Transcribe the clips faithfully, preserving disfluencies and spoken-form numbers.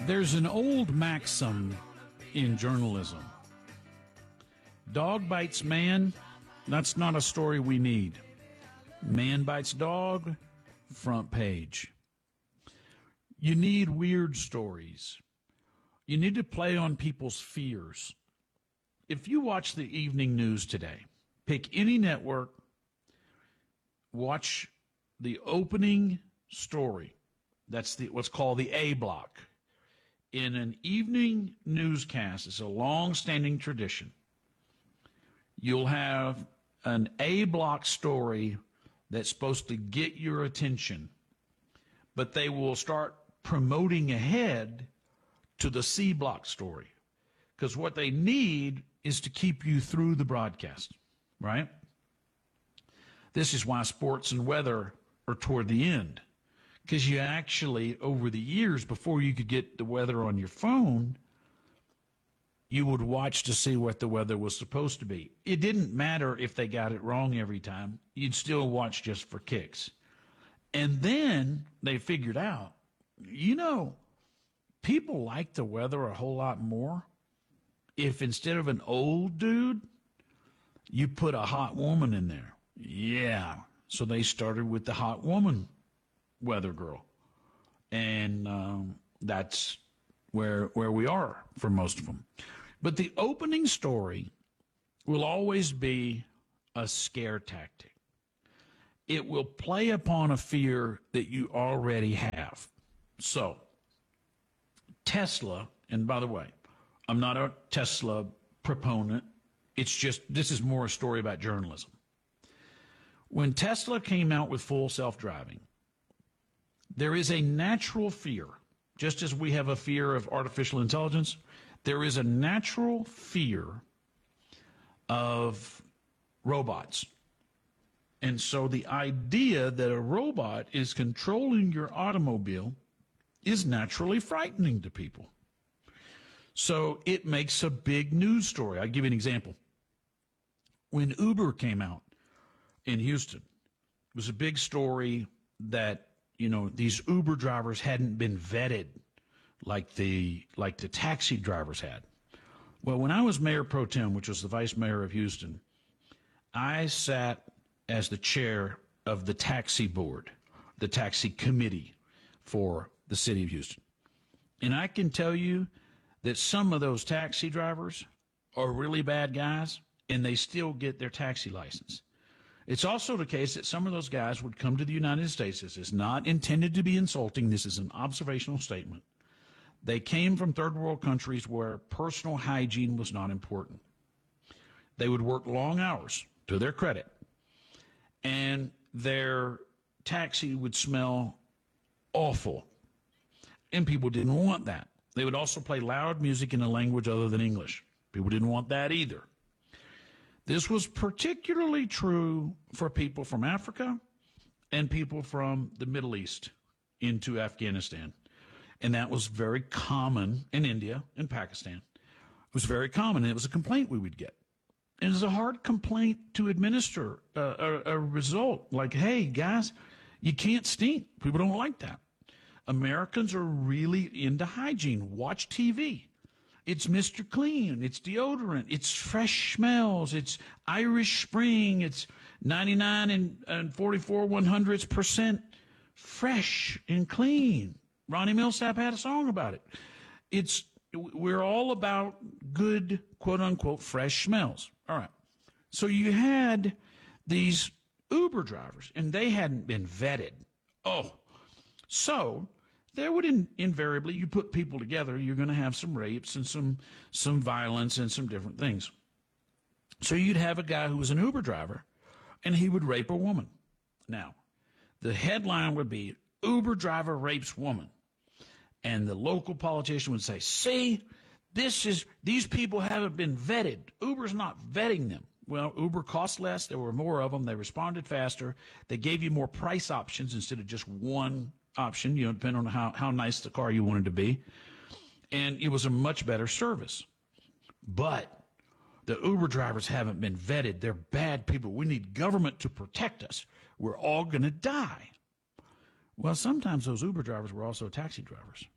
There's an old maxim in journalism. Dog bites man, that's not a story we need. Man bites dog, front page. You need weird stories. You need to play on people's fears. If you watch the evening news today, pick any network, watch the opening story. That's the what's called the A block. In an evening newscast, it's a long-standing tradition. You'll have an A block story that's supposed to get your attention, but they will start promoting ahead to the C block story, because what they need is to keep you through the broadcast, right? This is why sports and weather are toward the end, because you actually, over the years, before you could get the weather on your phone, you would watch to see what the weather was supposed to be. It didn't matter if they got it wrong every time. You'd still watch just for kicks. And then they figured out, you know, people like the weather a whole lot more if instead of an old dude, you put a hot woman in there. Yeah. So they started with the hot woman weather girl. And um, that's where where we are for most of them. But the opening story will always be a scare tactic. It will play upon a fear that you already have. So, Tesla, and by the way, I'm not a Tesla proponent. It's just, this is more a story about journalism. When Tesla came out with full self-driving, there is a natural fear, just as we have a fear of artificial intelligence, there is a natural fear of robots. And so the idea that a robot is controlling your automobile is naturally frightening to people. So it makes a big news story. I'll give you an example. When Uber came out in Houston, it was a big story that, you know, these Uber drivers hadn't been vetted like the like the taxi drivers had. Well, when I was mayor pro tem, which was the vice mayor of Houston, I sat as the chair of the taxi board, the taxi committee for the city of Houston. And I can tell you that some of those taxi drivers are really bad guys, and they still get their taxi license. It's also the case that some of those guys would come to the United States. This is not intended to be insulting. This is an observational statement. They came from third world countries where personal hygiene was not important. They would work long hours, to their credit, and their taxi would smell awful. And people didn't want that. They would also play loud music in a language other than English. People didn't want that either. This was particularly true for people from Africa and people from the Middle East into Afghanistan. And that was very common in India and Pakistan. It was very common, and it was a complaint we would get. And it was a hard complaint to administer uh, a, a result. Like, hey, guys, you can't stink. People don't like that. Americans are really into hygiene. Watch T V. It's Mister Clean. It's deodorant. It's fresh smells. It's Irish Spring. It's ninety-nine and, and forty-four one hundredths percent fresh and clean. Ronnie Millsap had a song about it. It's we're all about good, quote unquote, fresh smells. All right. So you had these Uber drivers, and they hadn't been vetted. Oh, so there would in, invariably, you put people together, you're going to have some rapes and some some violence and some different things. So you'd have a guy who was an Uber driver, and he would rape a woman. Now, the headline would be, Uber driver rapes woman. And the local politician would say, see, this is these people haven't been vetted. Uber's not vetting them. Well, Uber cost less. There were more of them. They responded faster. They gave you more price options instead of just one option, you know, depending on how, how nice the car you wanted to be. And it was a much better service. But the Uber drivers haven't been vetted. They're bad people. We need government to protect us. We're all going to die. Well, sometimes those Uber drivers were also taxi drivers.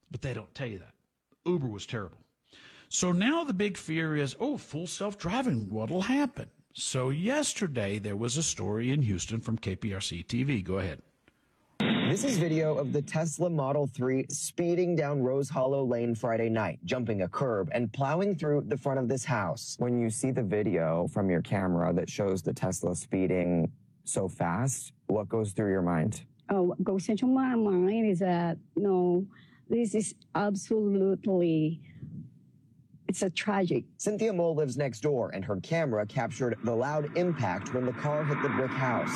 But they don't tell you that. Uber was terrible. So now the big fear is, oh, full self-driving, what'll happen? So yesterday there was a story in Houston from K P R C T V. Go ahead. This is video of the Tesla Model three speeding down Rose Hollow Lane Friday night, jumping a curb and plowing through the front of this house. When you see the video from your camera that shows the Tesla speeding so fast, what goes through your mind? Oh, what goes into my mind is that, no, this is absolutely, it's a tragic. Cynthia Mole lives next door, and her camera captured the loud impact when the car hit the brick house.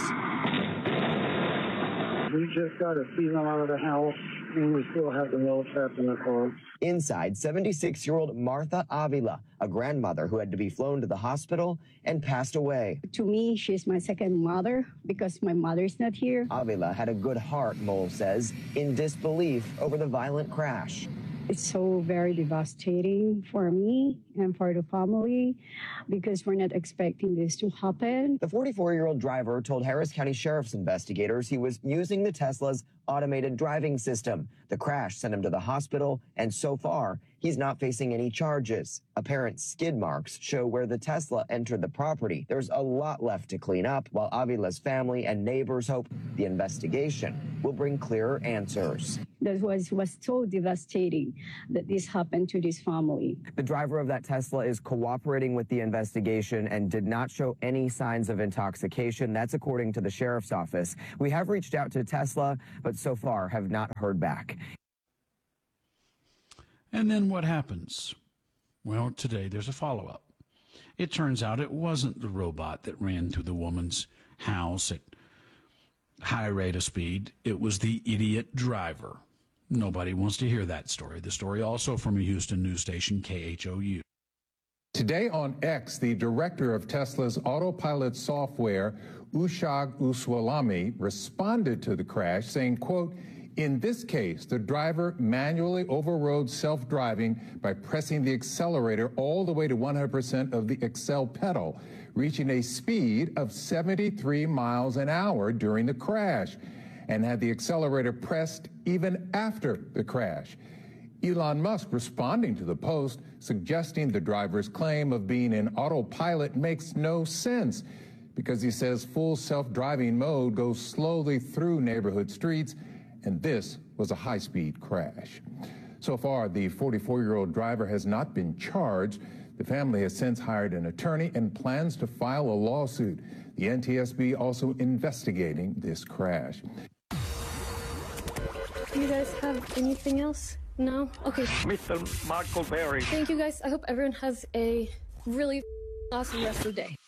We just got a season out of the house, and we still have the wheel trapped in the car. Inside, seventy-six-year-old Martha Avila, a grandmother who had to be flown to the hospital and passed away. To me, she's my second mother because my mother's not here. Avila had a good heart, Mole says, in disbelief over the violent crash. It's so very devastating for me and for the family because we're not expecting this to happen. The forty-four-year-old driver told Harris County Sheriff's investigators he was using the Tesla's automated driving system. The crash sent him to the hospital, and so far, he's not facing any charges. Apparent skid marks show where the Tesla entered the property. There's a lot left to clean up, while Avila's family and neighbors hope the investigation will bring clearer answers. That was, was so devastating that this happened to this family. The driver of that Tesla is cooperating with the investigation and did not show any signs of intoxication. That's according to the sheriff's office. We have reached out to Tesla, but so far have not heard back. And then what happens? Well, today there's a follow-up. It turns out it wasn't the robot that ran through the woman's house at high rate of speed. It was the idiot driver. Nobody wants to hear that story. The story also from a Houston news station, K H O U. Today on X, the director of Tesla's autopilot software, Ushag Uswalami, responded to the crash, saying, quote, "In this case, the driver manually overrode self-driving by pressing the accelerator all the way to one hundred percent of the accel pedal, reaching a speed of seventy-three miles an hour during the crash, and had the accelerator pressed even after the crash." Elon Musk responding to the post, suggesting the driver's claim of being in autopilot makes no sense because he says full self-driving mode goes slowly through neighborhood streets, and this was a high-speed crash. So far, the forty-four-year-old driver has not been charged. The family has since hired an attorney and plans to file a lawsuit. The N T S B also investigating this crash. Do you guys have anything else? No? Okay. Mister Michael Berry. Thank you guys. I hope everyone has a really awesome rest of the day.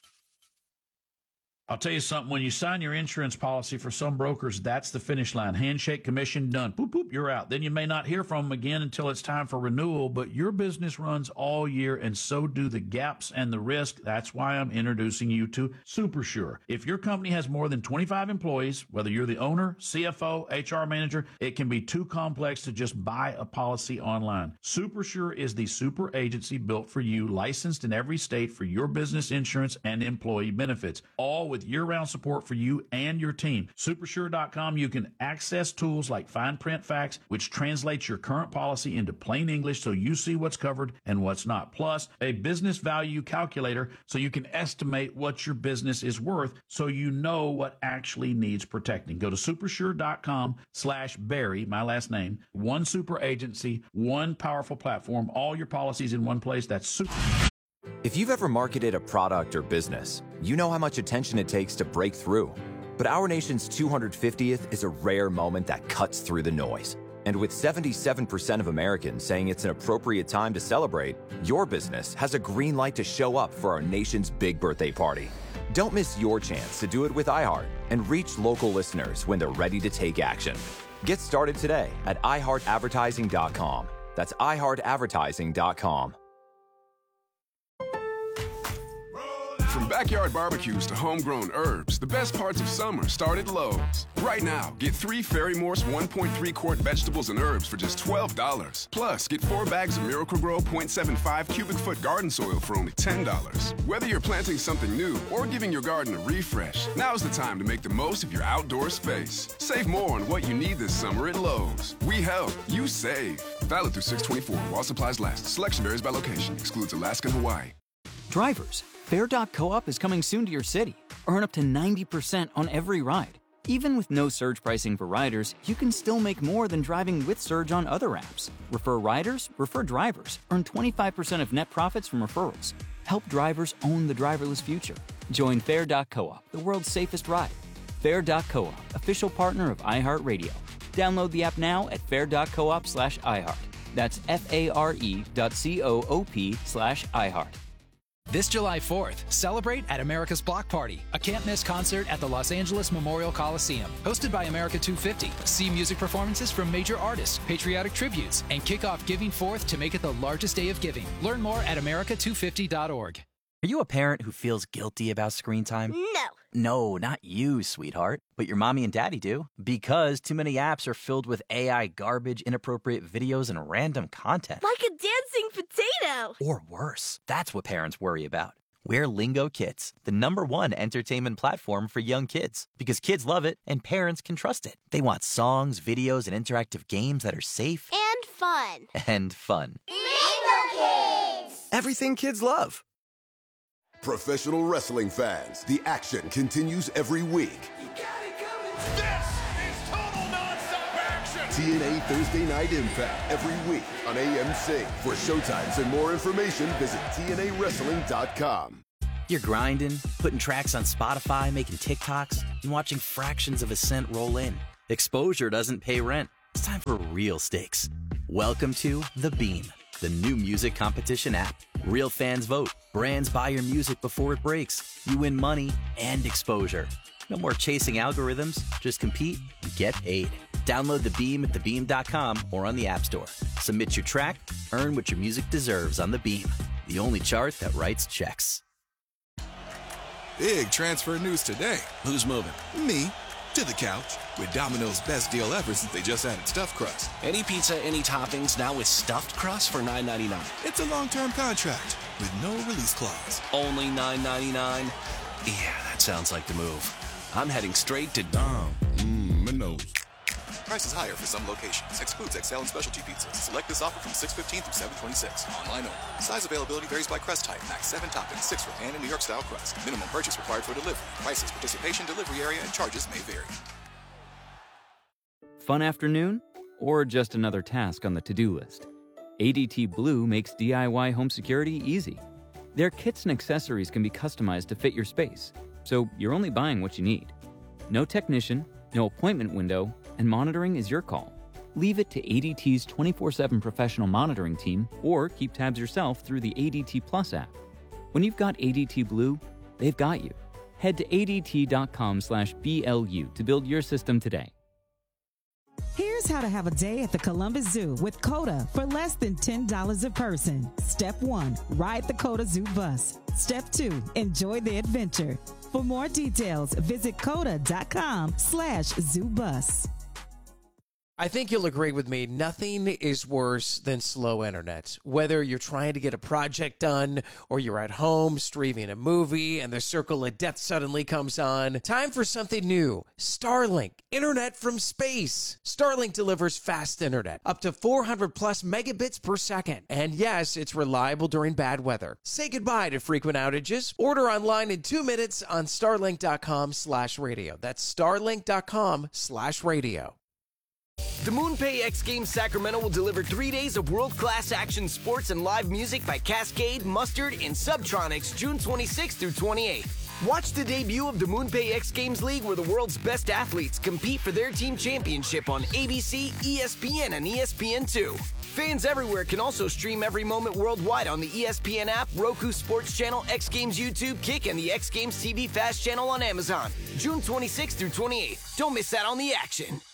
I'll tell you something, when you sign your insurance policy for some brokers, that's the finish line. Handshake, commission, done. Boop, boop, you're out. Then you may not hear from them again until it's time for renewal, but your business runs all year, and so do the gaps and the risk. That's why I'm introducing you to SuperSure. If your company has more than twenty-five employees, whether you're the owner, C F O, H R manager, it can be too complex to just buy a policy online. SuperSure is the super agency built for you, licensed in every state for your business insurance and employee benefits, all with year-round support for you and your team. Supersure dot com, you can access tools like fine print facts, which translates your current policy into plain English so you see what's covered and what's not. Plus, a business value calculator so you can estimate what your business is worth so you know what actually needs protecting. Go to supersure dot com slash Barry, my last name, one super agency, one powerful platform, all your policies in one place. That's super. If you've ever marketed a product or business, you know how much attention it takes to break through. But our nation's two hundred fiftieth is a rare moment that cuts through the noise. And with seventy-seven percent of Americans saying it's an appropriate time to celebrate, your business has a green light to show up for our nation's big birthday party. Don't miss your chance to do it with iHeart and reach local listeners when they're ready to take action. Get started today at i heart advertising dot com. That's i heart advertising dot com. From backyard barbecues to homegrown herbs, the best parts of summer start at Lowe's. Right now, get three Fairy Morse one point three quart vegetables and herbs for just twelve dollars. Plus, get four bags of Miracle-Gro point seven five cubic foot garden soil for only ten dollars. Whether you're planting something new or giving your garden a refresh, now's the time to make the most of your outdoor space. Save more on what you need this summer at Lowe's. We help, you save. Valid through six twenty-four while supplies last. Selection varies by location. Excludes Alaska and Hawaii. Drivers, Fair dot coop is coming soon to your city. Earn up to ninety percent on every ride. Even with no surge pricing for riders, you can still make more than driving with Surge on other apps. Refer riders, refer drivers. Earn twenty-five percent of net profits from referrals. Help drivers own the driverless future. Join Fair dot coop, the world's safest ride. Fair dot coop, official partner of iHeartRadio. Download the app now at fair dot coop slash iHeart. That's F-A-R-E dot C-O-O-P slash iHeart. This July fourth, celebrate at America's Block Party, a can't-miss concert at the Los Angeles Memorial Coliseum. Hosted by America two fifty. See music performances from major artists, patriotic tributes, and kick off Giving Forth to make it the largest day of giving. Learn more at america two fifty dot org. Are you a parent who feels guilty about screen time? No. No, not you, sweetheart. But your mommy and daddy do. Because too many apps are filled with A I garbage, inappropriate videos, and random content. Like a dancing potato. Or worse. That's what parents worry about. We're Lingo Kids, the number one entertainment platform for young kids. Because kids love it, and parents can trust it. They want songs, videos, and interactive games that are safe. And fun. And fun. Lingo Kids! Everything kids love. Professional wrestling fans, the action continues every week. You got it coming. This is total nonstop action. T N A Thursday Night Impact every week on A M C. For showtimes and more information, visit T N A wrestling dot com. You're grinding, putting tracks on Spotify, making TikToks, and watching fractions of a cent roll in. Exposure doesn't pay rent. It's time for real stakes. Welcome to The Beam, the new music competition app. Real fans vote. Brands buy your music before it breaks. You win money and exposure. No more chasing algorithms. Just compete and get paid. Download The Beam at the beam dot com or on the App Store. Submit your track. Earn what your music deserves on The Beam, the only chart that writes checks. Big transfer news today. Who's moving? Me. To the couch. With Domino's best deal ever since they just added stuffed crust. Any pizza, any toppings, now with stuffed crust for nine ninety-nine. It's a long-term contract with no release clause. Only nine ninety-nine? Yeah, that sounds like the move. I'm heading straight to Dom. Mmm, Minos. Prices higher for some locations. Excludes X L and specialty pizzas. Select this offer from six fifteen through seven twenty-six. Online only. Size availability varies by crust type. Max seven toppings, six for pan and New York style crust. Minimum purchase required for delivery. Prices, participation, delivery area, and charges may vary. Fun afternoon? Or just another task on the to-do list? A D T Blue makes D I Y home security easy. Their kits and accessories can be customized to fit your space, so you're only buying what you need. No technician, no appointment window, and monitoring is your call. Leave it to A D T's twenty-four seven professional monitoring team, or keep tabs yourself through the A D T Plus app. When you've got A D T Blue, they've got you. Head to A D T dot com slash B L U to build your system today. Here's how to have a day at the Columbus Zoo with COTA for less than ten dollars a person. Step one, ride the COTA Zoo bus. Step two, enjoy the adventure. For more details, visit COTA dot com slash zoo bus. I think you'll agree with me, nothing is worse than slow internet. Whether you're trying to get a project done or you're at home streaming a movie and the circle of death suddenly comes on, time for something new. Starlink, internet from space. Starlink delivers fast internet, up to four hundred plus megabits per second. And yes, it's reliable during bad weather. Say goodbye to frequent outages. Order online in two minutes on starlink dot com slash radio. That's starlink dot com slash radio. The MoonPay X Games Sacramento will deliver three days of world-class action sports and live music by Cascade, Mustard, and Subtronics June twenty-sixth through twenty-eighth. Watch the debut of the MoonPay X Games League, where the world's best athletes compete for their team championship on A B C, E S P N, and E S P N two. Fans everywhere can also stream every moment worldwide on the E S P N app, Roku Sports Channel, X Games YouTube, Kick, and the X Games T V Fast channel on Amazon. June twenty-sixth through twenty-eighth. Don't miss out on the action.